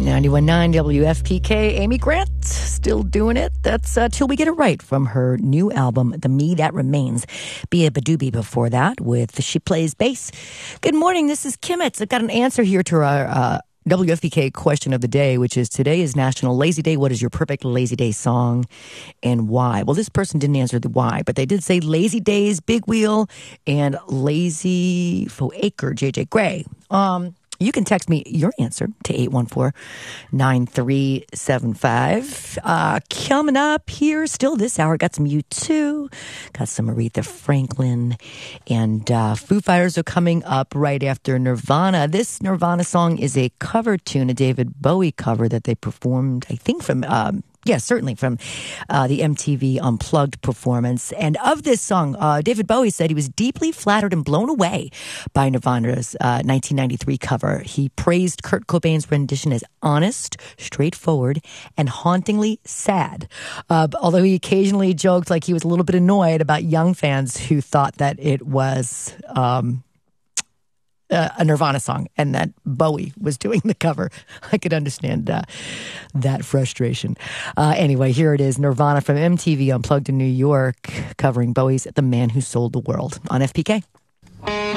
91.9 WFPK, Amy Grant, still doing it. That's Till We Get It Right from her new album, The Me That Remains. Bia Badoobie before that with She Plays Bass. Good morning, this is Kimmets. I've got an answer here to our WFPK question of the day, which is today is National Lazy Day. What is your perfect Lazy Day song and why? Well, this person didn't answer the why, but they did say Lazy Days, Big Wheel, and Lazy Faux Acre, JJ Grey. You can text me your answer to 814-9375. Coming up here, still this hour, got some U2, got some Aretha Franklin, and Foo Fighters are coming up right after Nirvana. This Nirvana song is a cover tune, a David Bowie cover that they performed, I think from... certainly from the MTV Unplugged performance. And of this song, David Bowie said he was deeply flattered and blown away by Nirvana's 1993 cover. He praised Kurt Cobain's rendition as honest, straightforward, and hauntingly sad. Although he occasionally joked like he was a little bit annoyed about young fans who thought that it was... a Nirvana song and that Bowie was doing the cover. I could understand that frustration. Anyway, here it is, Nirvana from MTV Unplugged in New York, covering Bowie's The Man Who Sold the World on FPK.